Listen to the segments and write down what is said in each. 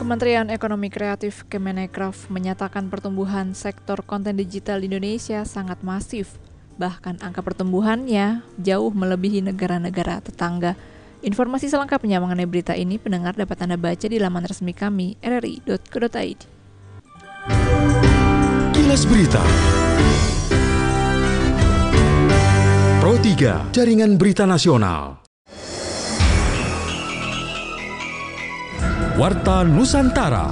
Kementerian Ekonomi Kreatif Kemenekraf menyatakan pertumbuhan sektor konten digital di Indonesia sangat masif. Bahkan angka pertumbuhannya jauh melebihi negara-negara tetangga. Informasi selengkapnya mengenai berita ini pendengar dapat Anda baca di laman resmi kami rri.co.id. Kilas Berita Pro 3 Jaringan Berita Nasional. Warta Nusantara.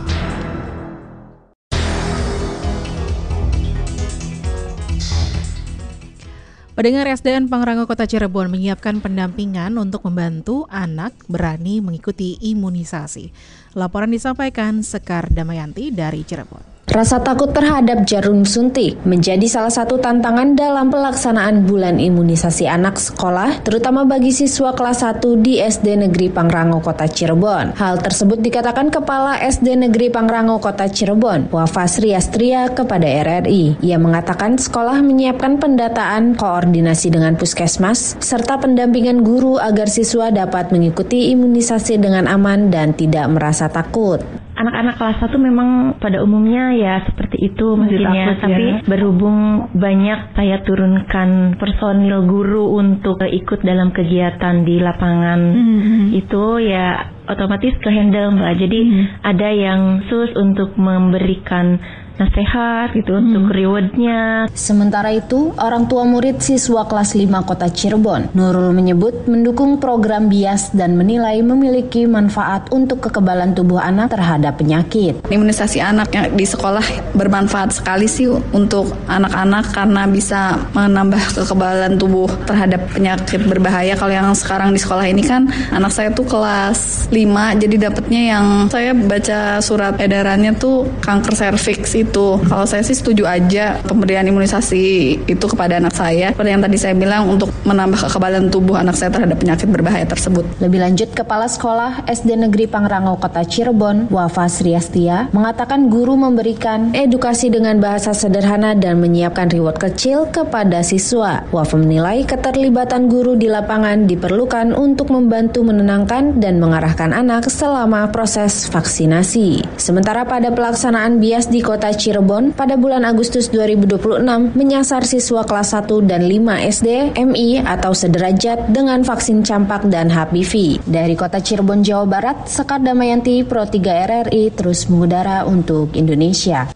Pendengar SDN Pangrango Kota Cirebon menyiapkan pendampingan untuk membantu anak berani mengikuti imunisasi. Laporan disampaikan Sekar Damayanti dari Cirebon. Rasa takut terhadap jarum suntik menjadi salah satu tantangan dalam pelaksanaan bulan imunisasi anak sekolah, terutama bagi siswa kelas 1 di SD Negeri Pangrango Kota Cirebon. Hal tersebut dikatakan Kepala SD Negeri Pangrango Kota Cirebon, Wafa Sri Astria kepada RRI. Ia mengatakan sekolah menyiapkan pendataan, koordinasi dengan puskesmas, serta pendampingan guru agar siswa dapat mengikuti imunisasi dengan aman dan tidak merasa takut. Anak-anak kelas 1 memang pada umumnya ya seperti itu mungkin ya, tapi berhubung banyak saya turunkan personil guru untuk ikut dalam kegiatan di lapangan itu ya otomatis ke-handle Mbak. Jadi ada yang khusus untuk memberikan nasihat gitu untuk rewardnya. Sementara itu, orang tua murid siswa kelas 5 Kota Cirebon, Nurul menyebut mendukung program BIAS dan menilai memiliki manfaat untuk kekebalan tubuh anak terhadap penyakit. Imunisasi anak yang di sekolah bermanfaat sekali sih untuk anak-anak karena bisa menambah kekebalan tubuh terhadap penyakit berbahaya. Kalau yang sekarang di sekolah ini kan anak saya tuh kelas 5, jadi dapatnya yang saya baca surat edarannya tuh kanker serviks itu. Kalau saya sih setuju aja pemberian imunisasi itu kepada anak saya. Seperti yang tadi saya bilang untuk menambah kekebalan tubuh anak saya terhadap penyakit berbahaya tersebut. Lebih lanjut, Kepala Sekolah SD Negeri Pangrango Kota Cirebon, Wafa Sri Astia, mengatakan guru memberikan edukasi dengan bahasa sederhana dan menyiapkan reward kecil kepada siswa. Wafa menilai keterlibatan guru di lapangan diperlukan untuk membantu menenangkan dan mengarahkan anak selama proses vaksinasi. Sementara pada pelaksanaan BIAS di Kota Cirebon pada bulan Agustus 2026 menyasar siswa kelas 1 dan 5 SD, MI atau sederajat dengan vaksin campak dan HPV. Dari Kota Cirebon, Jawa Barat, Sekar Damayanti, Pro 3 RRI terus mengudara untuk Indonesia.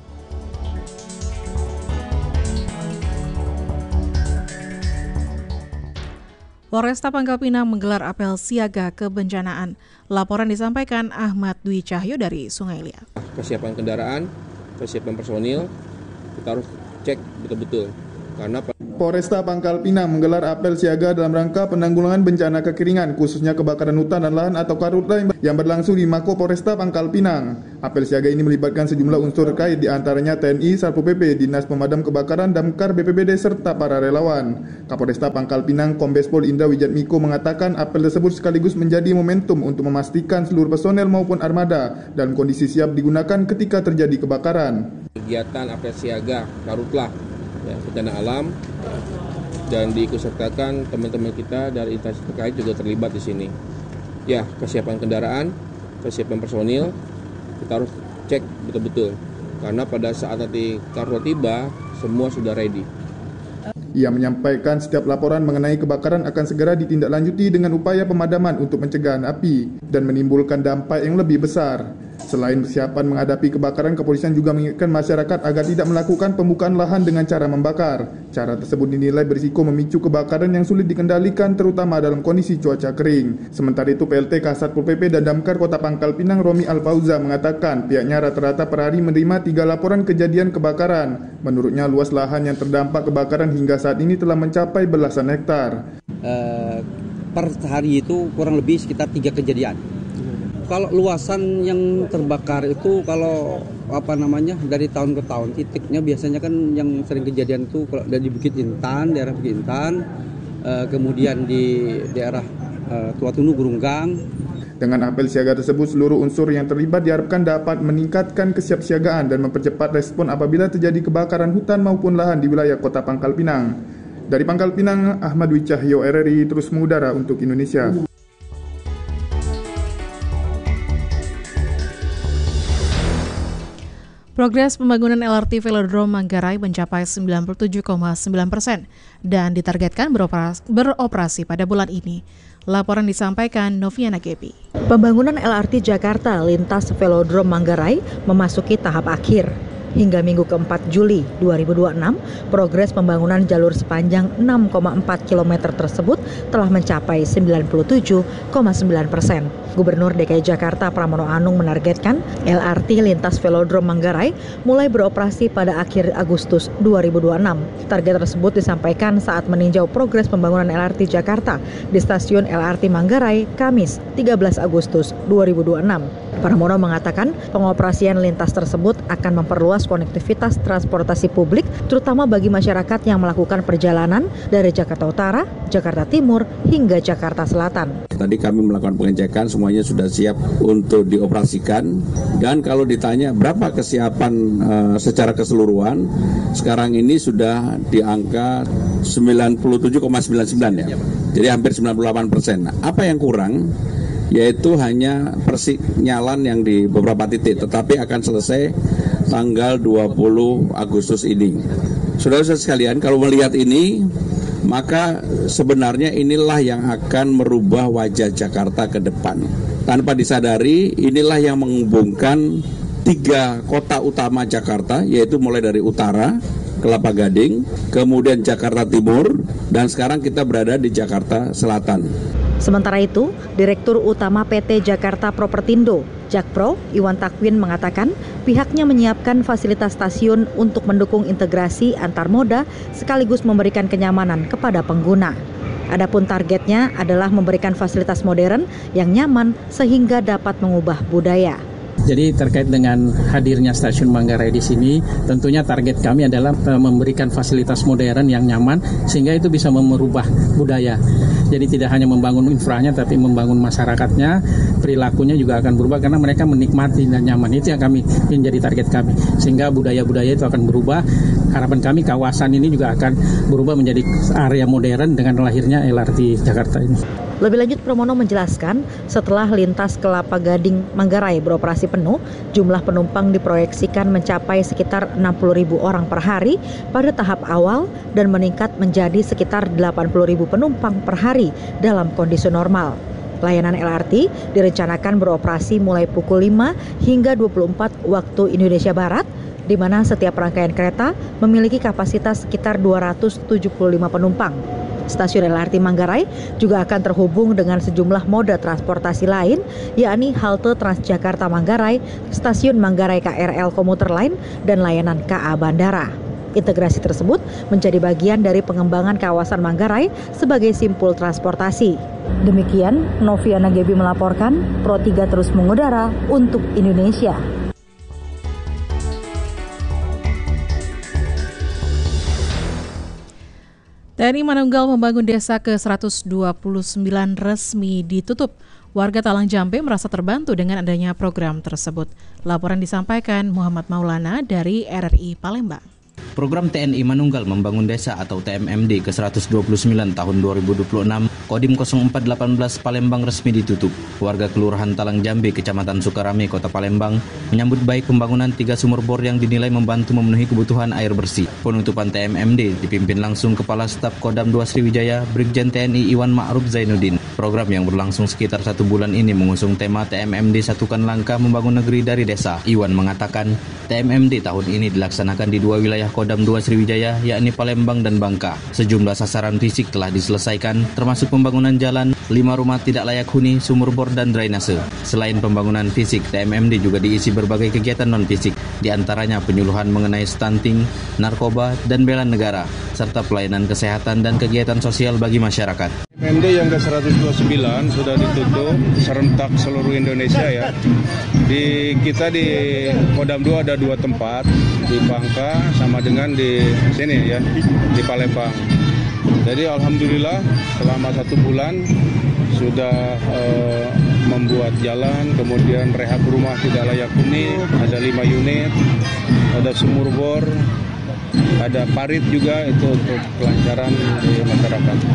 Polresta Pangkal Pinang menggelar apel siaga kebencanaan. Laporan disampaikan Ahmad Dwi Cahyo dari Sungai Liat. Kesiapan kendaraan, kesiapan personil, kita harus cek betul-betul. Karena Polresta Pangkal Pinang menggelar apel siaga dalam rangka penanggulangan bencana kekeringan, khususnya kebakaran hutan dan lahan atau karhutla yang berlangsung di Mako Polresta Pangkal Pinang. Apel siaga ini melibatkan sejumlah unsur terkait, di antaranya TNI, Satpol PP, Dinas Pemadam Kebakaran, Damkar, BPBD, serta para relawan. Kapolresta Pangkal Pinang, Kombes Pol Indra Wijatmiko mengatakan apel tersebut sekaligus menjadi momentum untuk memastikan seluruh personel maupun armada dalam kondisi siap digunakan ketika terjadi kebakaran. Kegiatan apel siaga karhutla ya, bencana alam dan diikutsertakan teman-teman kita dari instansi terkait juga terlibat di sini. Ya, kesiapan kendaraan, kesiapan personil kita harus cek betul-betul karena pada saat nanti karhutla tiba semua sudah ready. Ia menyampaikan setiap laporan mengenai kebakaran akan segera ditindaklanjuti dengan upaya pemadaman untuk pencegahan api dan menimbulkan dampak yang lebih besar. Selain persiapan menghadapi kebakaran, kepolisian juga mengingatkan masyarakat agar tidak melakukan pembukaan lahan dengan cara membakar. Cara tersebut dinilai berisiko memicu kebakaran yang sulit dikendalikan, terutama dalam kondisi cuaca kering. Sementara itu, PLT Kasat Pol PP dan Damkar Kota Pangkal Pinang Romi Alfauza mengatakan pihaknya rata-rata per hari menerima 3 laporan kejadian kebakaran. Menurutnya, luas lahan yang terdampak kebakaran hingga saat ini telah mencapai belasan hektar. Per hari itu kurang lebih sekitar 3 kejadian. Kalau luasan yang terbakar itu dari tahun ke tahun titiknya biasanya kan yang sering kejadian itu kalau dari Bukit Intan, daerah Bukit Intan, kemudian di daerah Tuatunu Gurunggang. Dengan apel siaga tersebut, seluruh unsur yang terlibat diharapkan dapat meningkatkan kesiapsiagaan dan mempercepat respon apabila terjadi kebakaran hutan maupun lahan di wilayah Kota Pangkal Pinang. Dari Pangkal Pinang, Ahmad Dwi Cahyo, RRI terus mengudara untuk Indonesia. Progres pembangunan LRT Velodrome Manggarai mencapai 97,9% dan ditargetkan beroperasi pada bulan ini. Laporan disampaikan Noviana Gepi. Pembangunan LRT Jakarta lintas Velodrome Manggarai memasuki tahap akhir. Hingga Minggu ke-4 Juli 2026, progres pembangunan jalur sepanjang 6,4 km tersebut telah mencapai 97,9%. Gubernur DKI Jakarta Pramono Anung menargetkan LRT lintas Velodrome Manggarai mulai beroperasi pada akhir Agustus 2026. Target tersebut disampaikan saat meninjau progres pembangunan LRT Jakarta di stasiun LRT Manggarai, Kamis 13 Agustus 2026. Pramono mengatakan pengoperasian lintas tersebut akan memperluas konektivitas transportasi publik, terutama bagi masyarakat yang melakukan perjalanan dari Jakarta Utara, Jakarta Timur, hingga Jakarta Selatan. Tadi kami melakukan pengecekan, semuanya sudah siap untuk dioperasikan. Dan kalau ditanya berapa kesiapan secara keseluruhan, sekarang ini sudah di angka 97,99 ya. Jadi hampir 98%. Apa yang kurang? Yaitu hanya persinyalan yang di beberapa titik, tetapi akan selesai tanggal 20 Agustus ini. Saudara-saudara sekalian, kalau melihat ini, maka sebenarnya inilah yang akan merubah wajah Jakarta ke depan. Tanpa disadari, inilah yang menghubungkan 3 kota utama Jakarta, yaitu mulai dari utara, Kelapa Gading, kemudian Jakarta Timur, dan sekarang kita berada di Jakarta Selatan. Sementara itu, Direktur Utama PT Jakarta Propertindo, Jakpro, Iwan Takwin mengatakan pihaknya menyiapkan fasilitas stasiun untuk mendukung integrasi antar moda sekaligus memberikan kenyamanan kepada pengguna. Adapun targetnya adalah memberikan fasilitas modern yang nyaman sehingga dapat mengubah budaya. Jadi terkait dengan hadirnya stasiun Manggarai di sini, tentunya target kami adalah memberikan fasilitas modern yang nyaman sehingga itu bisa merubah budaya. Jadi tidak hanya membangun infranya tapi membangun masyarakatnya, perilakunya juga akan berubah karena mereka menikmati dan nyaman. Itu yang kami menjadi target kami. Sehingga budaya-budaya itu akan berubah. Harapan kami kawasan ini juga akan berubah menjadi area modern dengan lahirnya LRT Jakarta ini. Lebih lanjut, Pramono menjelaskan setelah lintas Kelapa Gading Manggarai beroperasi penuh, jumlah penumpang diproyeksikan mencapai sekitar 60.000 orang per hari pada tahap awal dan meningkat menjadi sekitar 80.000 penumpang per hari dalam kondisi normal. Layanan LRT direncanakan beroperasi mulai pukul 5 hingga 24 waktu Indonesia Barat, di mana setiap rangkaian kereta memiliki kapasitas sekitar 275 penumpang. Stasiun LRT Manggarai juga akan terhubung dengan sejumlah moda transportasi lain, yakni halte Transjakarta Manggarai, stasiun Manggarai KRL Komuter Line, dan layanan KA Bandara. Integrasi tersebut menjadi bagian dari pengembangan kawasan Manggarai sebagai simpul transportasi. Demikian, Noviana Gebi melaporkan, Pro 3 terus mengudara untuk Indonesia. TNI Manunggal membangun desa ke-129 resmi ditutup. Warga Talang Jambe merasa terbantu dengan adanya program tersebut. Laporan disampaikan Muhammad Maulana dari RRI Palembang. Program TNI Manunggal Membangun Desa atau TMMD ke-129 tahun 2026 Kodim 0418 Palembang resmi ditutup. Warga Kelurahan Talang Jambe, Kecamatan Sukarame, Kota Palembang menyambut baik pembangunan 3 sumur bor yang dinilai membantu memenuhi kebutuhan air bersih. Penutupan TMMD dipimpin langsung Kepala Staf Kodam 2 Sriwijaya, Brigjen TNI Iwan Ma'ruf Zainuddin. Program yang berlangsung sekitar 1 bulan ini mengusung tema TMMD Satukan Langkah Membangun Negeri dari Desa. Iwan mengatakan TMMD tahun ini dilaksanakan di 2 wilayah Kodam 2 Sriwijaya, yakni Palembang dan Bangka. Sejumlah sasaran fisik telah diselesaikan, termasuk pembangunan jalan, 5 rumah tidak layak huni, sumur bor, dan drainase. Selain pembangunan fisik, TMMD juga diisi berbagai kegiatan non-fisik, diantaranya penyuluhan mengenai stunting, narkoba, dan bela negara, serta pelayanan kesehatan dan kegiatan sosial bagi masyarakat. TMMD yang ke-129 sudah ditutup serentak seluruh Indonesia ya. Kita di Kodam 2 ada 2 tempat, di Bangka sama dengan di sini ya, di Palembang. Jadi alhamdulillah selama 1 bulan sudah membuat jalan, kemudian rehab rumah tidak layak huni, ada 5 unit, ada sumur bor, ada parit juga, itu untuk kelancaran di masyarakat.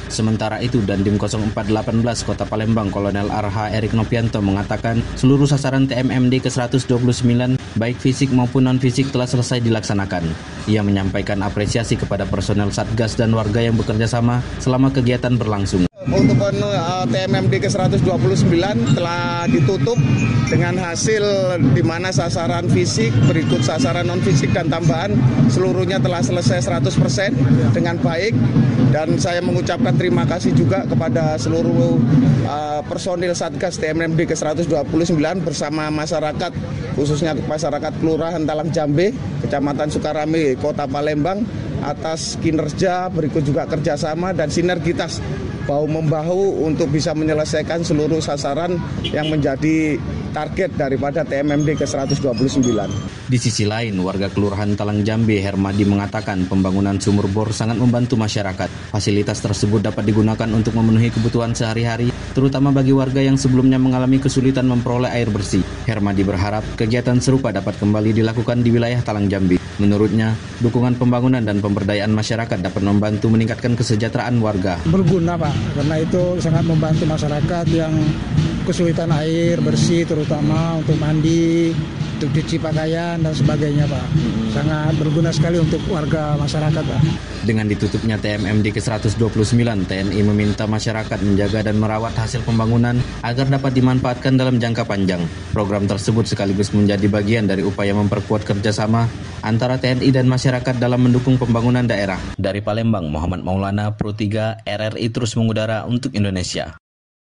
Sementara itu, Dandim 0418 Kota Palembang Kolonel RH Erik Nopianto mengatakan seluruh sasaran TMMD ke-129 baik fisik maupun non-fisik telah selesai dilaksanakan. Ia menyampaikan apresiasi kepada personel Satgas dan warga yang bekerja sama selama kegiatan berlangsung. Untuk TMMD ke-129 telah ditutup dengan hasil di mana sasaran fisik, berikut sasaran non-fisik dan tambahan seluruhnya telah selesai 100% dengan baik. Dan saya mengucapkan terima kasih juga kepada seluruh personil Satgas TMMD ke-129 bersama masyarakat, khususnya masyarakat Kelurahan Talang Jambe, Kecamatan Sukarame, Kota Palembang, atas kinerja, berikut juga kerjasama dan sinergitas bahu-membahu untuk bisa menyelesaikan seluruh sasaran yang menjadi target daripada TMMD ke-129. Di sisi lain, warga Kelurahan Talang Jambe Hermadi mengatakan pembangunan sumur bor sangat membantu masyarakat. Fasilitas tersebut dapat digunakan untuk memenuhi kebutuhan sehari-hari, terutama bagi warga yang sebelumnya mengalami kesulitan memperoleh air bersih. Hermadi berharap kegiatan serupa dapat kembali dilakukan di wilayah Talang Jambe. Menurutnya, dukungan pembangunan dan pemberdayaan masyarakat dapat membantu meningkatkan kesejahteraan warga. Berguna, Pak, karena itu sangat membantu masyarakat yang kesulitan air bersih, terutama untuk mandi, untuk cuci pakaian dan sebagainya, Pak. Sangat berguna sekali untuk warga masyarakat, Pak. Dengan ditutupnya TMMD ke-129, TNI meminta masyarakat menjaga dan merawat hasil pembangunan agar dapat dimanfaatkan dalam jangka panjang. Program tersebut sekaligus menjadi bagian dari upaya memperkuat kerjasama antara TNI dan masyarakat dalam mendukung pembangunan daerah. Dari Palembang, Muhammad Maulana, Pro 3, RRI terus mengudara untuk Indonesia.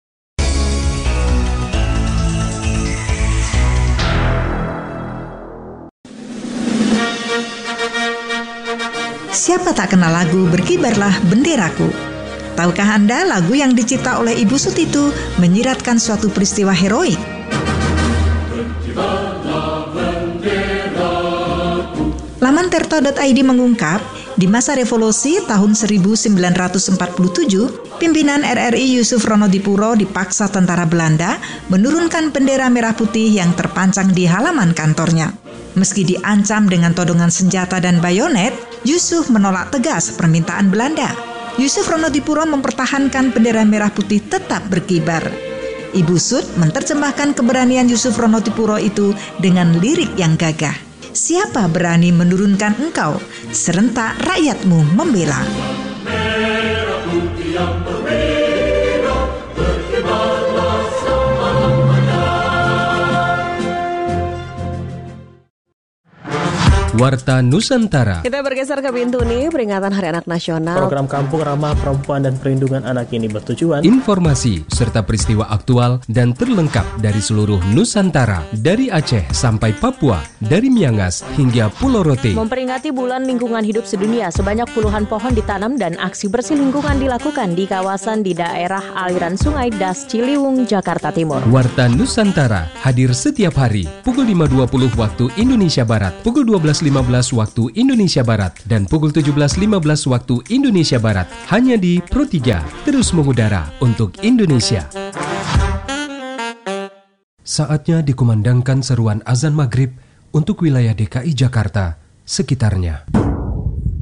Siapa tak kenal lagu Berkibarlah Benderaku? Tahukah Anda lagu yang dicipta oleh Ibu Sut itu menyiratkan suatu peristiwa heroik? Laman Tirta.id mengungkap, di masa revolusi tahun 1947, pimpinan RRI Yusuf Ronodipuro dipaksa tentara Belanda menurunkan bendera merah putih yang terpancang di halaman kantornya. Meski diancam dengan todongan senjata dan bayonet, Yusuf menolak tegas permintaan Belanda. Yusuf Ronodipuro mempertahankan bendera merah putih tetap berkibar. Ibu Sut menerjemahkan keberanian Yusuf Ronodipuro itu dengan lirik yang gagah. Siapa berani menurunkan engkau? Serentak rakyatmu membela. Merah putih yang berwibawa, berkibarlah semangat. Warta Nusantara. Kita bergeser ke Bintuni, peringatan Hari Anak Nasional. Program Kampung Ramah Perempuan dan Perlindungan Anak ini bertujuan informasi serta peristiwa aktual dan terlengkap dari seluruh Nusantara, dari Aceh sampai Papua, dari Miangas hingga Pulau Rote. Memperingati Bulan Lingkungan Hidup Sedunia, sebanyak puluhan pohon ditanam dan aksi bersih lingkungan dilakukan di kawasan di daerah aliran Sungai Das Ciliwung, Jakarta Timur. Warta Nusantara hadir setiap hari pukul 5.20 waktu Indonesia Barat, pukul 12.15 waktu Indonesia Barat, dan pukul 17.15 waktu Indonesia Barat, hanya di Pro 3, terus mengudara untuk Indonesia. Saatnya dikumandangkan seruan azan maghrib untuk wilayah DKI Jakarta sekitarnya.